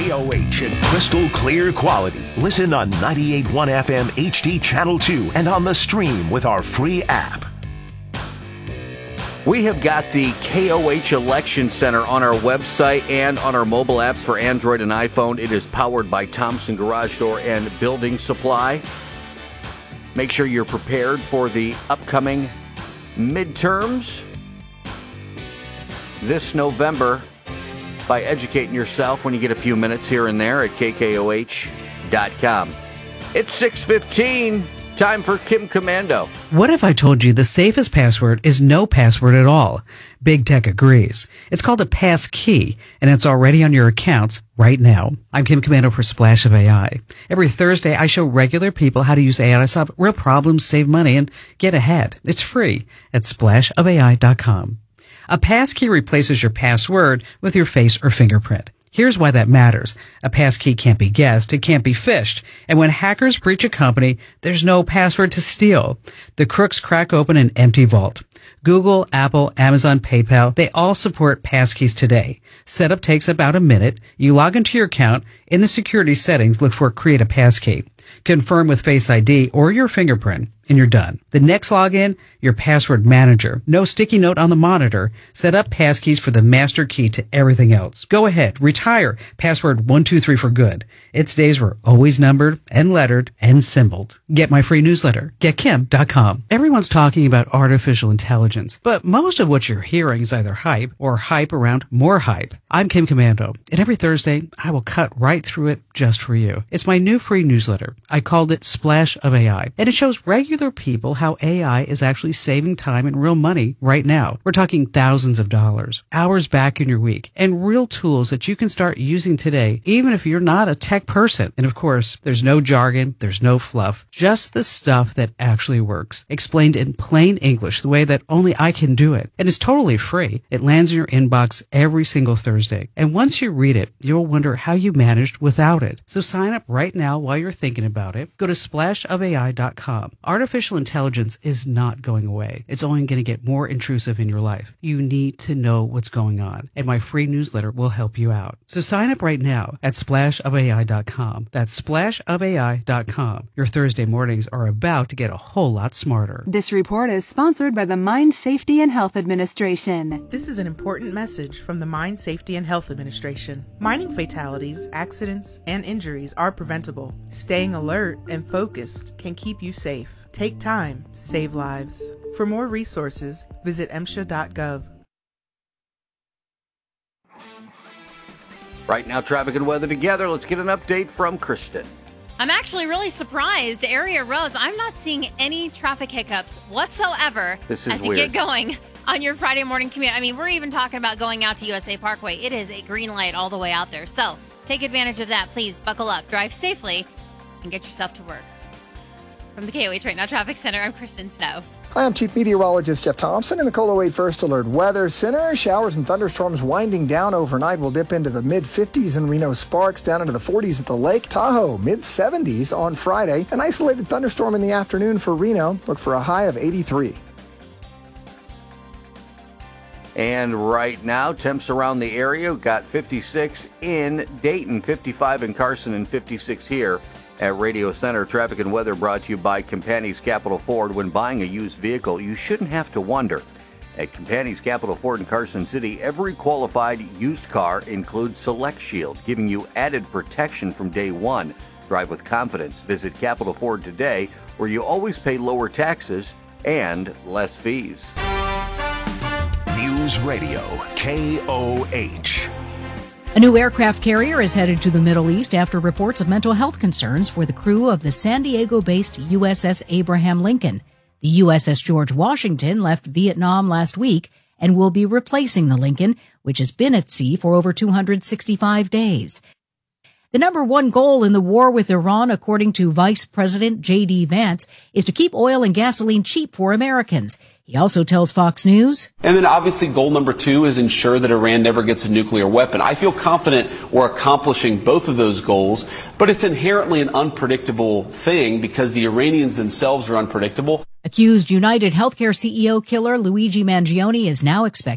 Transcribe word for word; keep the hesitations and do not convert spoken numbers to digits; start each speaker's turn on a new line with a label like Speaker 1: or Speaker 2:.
Speaker 1: K O H in crystal clear quality. Listen on ninety-eight point one F M H D Channel two and on the stream with our free app.
Speaker 2: We have got the K O H Election Center on our website and on our mobile apps for Android and iPhone. It is powered by Thompson Garage Door and Building Supply. Make sure you're prepared for the upcoming midterms this November by educating yourself when you get a few minutes here and there at K K O H dot com. It's six fifteen. Time for Kim Komando.
Speaker 3: What if I told you the safest password is no password at all? Big Tech agrees. It's called a pass key, and it's already on your accounts right now. I'm Kim Komando for Splash of A I. Every Thursday, I show regular people how to use A I to solve real problems, save money, and get ahead. It's free at splash of A I dot com. A pass key replaces your password with your face or fingerprint. Here's why that matters. A passkey can't be guessed, it can't be phished. And when hackers breach a company, there's no password to steal. The crooks crack open an empty vault. Google, Apple, Amazon, PayPal, they all support passkeys today. Setup takes about a minute. You log into your account. In the security settings, look for Create a Passkey. Confirm with Face I D or your fingerprint, and you're done. The next login, your password manager. No sticky note on the monitor. Set up passkeys for the master key to everything else. Go ahead, retire password one two three for good. Its days were always numbered and lettered and symboled. Get my free newsletter, get kim dot com. Everyone's talking about artificial intelligence, but most of what you're hearing is either hype or hype around more hype. I'm Kim Komando, and every Thursday, I will cut right through it just for you. It's my new free newsletter. I called it Splash of A I, and it shows regular people how A I is actually saving time and real money right now. We're talking thousands of dollars, hours back in your week, and real tools that you can start using today, even if you're not a tech person. And of course, there's no jargon, there's no fluff, just the stuff that actually works, explained in plain English the way that only I can do it. And it's totally free. It lands in your inbox every single Thursday. And once you read it, you'll wonder how you managed without it. So sign up right now while you're thinking about it. Go to splash of A I dot com. Artificial intelligence is not going away. It's only going to get more intrusive in your life. You need to know what's going on, and my free newsletter will help you out. So sign up right now at splash of A I dot com. That's splash of A I dot com. Your Thursday mornings are about to get a whole lot smarter.
Speaker 4: This report is sponsored by the Mine Safety and Health Administration.
Speaker 5: This is an important message from the Mine Safety and Health Administration. Mining fatalities, accidents, and injuries are preventable. Staying alert and focused can keep you safe. Take time, save lives. For more resources, visit M S H A dot gov.
Speaker 2: Right now, traffic and weather together. Let's get an update from Kristen.
Speaker 6: I'm actually really surprised. Area roads, I'm not seeing any traffic hiccups whatsoever
Speaker 2: This is
Speaker 6: as you
Speaker 2: weird.
Speaker 6: get going on your Friday morning commute. I mean, we're even talking about going out to U S A Parkway. It is a green light all the way out there. So take advantage of that. Please buckle up, drive safely, and get yourself to work. From the K O H Right Now Traffic Center, I'm Kristen Snow.
Speaker 7: Hi, I'm Chief Meteorologist Jeff Thompson in the Colo eight First Alert Weather Center. Showers and thunderstorms winding down overnight will dip into the mid fifties in Reno Sparks, down into the forties at the lake. Tahoe, mid seventies on Friday. An isolated thunderstorm in the afternoon for Reno. Look for a high of eighty-three.
Speaker 2: And right now, temps around the area, we've got fifty-six in Dayton, fifty-five in Carson, and fifty-six here at Radio Center. Traffic and weather brought to you by Companies Capital Ford. When buying a used vehicle, you shouldn't have to wonder. At Companies Capital Ford in Carson City, every qualified used car includes Select Shield, giving you added protection from day one. Drive with confidence. Visit Capital Ford today, where you always pay lower taxes and less fees.
Speaker 1: News Radio, K O H.
Speaker 8: A new aircraft carrier is headed to the Middle East after reports of mental health concerns for the crew of the San Diego-based U S S Abraham Lincoln. The U S S George Washington left Vietnam last week and will be replacing the Lincoln, which has been at sea for over two hundred sixty-five days. The number one goal in the war with Iran, according to Vice President J D. Vance, is to keep oil and gasoline cheap for Americans. He also tells Fox News.
Speaker 9: And then obviously goal number two is ensure that Iran never gets a nuclear weapon. I feel confident we're accomplishing both of those goals, but it's inherently an unpredictable thing because the Iranians themselves are unpredictable.
Speaker 8: Accused United Healthcare C E O killer Luigi Mangione is now expected